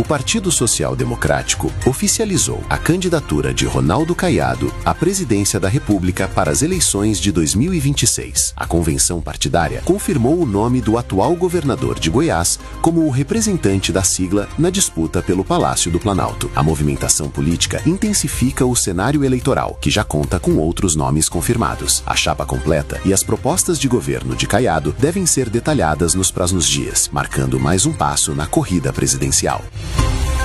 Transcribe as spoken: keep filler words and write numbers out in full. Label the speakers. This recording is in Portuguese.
Speaker 1: o Partido Social Democrático oficializou a candidatura de Ronaldo Caiado à presidência da República para as eleições de dois mil e vinte e seis. A convenção partidária confirmou o nome do atual governador de Goiás como o representante da sigla na disputa pelo Palácio do Planalto. A movimentação política intensifica o cenário eleitoral, que já conta com outros nomes confirmados. A chapa completa e as propostas de governo de Caiado devem ser detalhadas nos próximos dias, marcando mais um passo na corrida presidencial.